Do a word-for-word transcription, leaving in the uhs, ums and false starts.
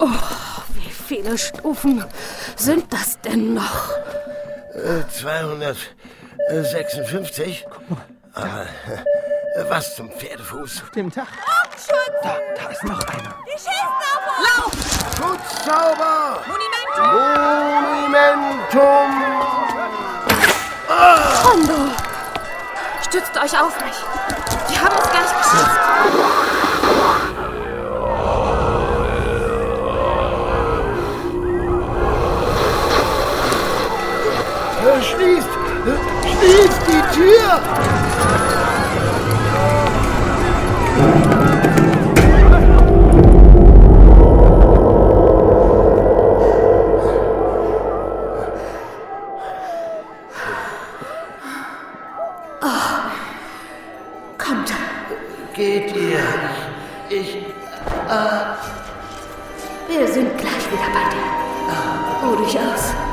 Oh, wie viele Stufen sind das denn noch? Äh, zweihundertsechsundfünfzig. Aber äh, was zum Pferdefuß? Dem Tag. Da, da ist noch einer. Die schießen auf uns! Lauf! Schutzzauber! Monumentum! Monumentum! Ah! Hondo! Stützt euch auf mich. Sie haben uns gleich geschafft. Schließt! Schließt die Tür! Oh. Kommt. Geht ihr? Ich... Äh... Wir sind gleich wieder bei dir. Ruh dich aus.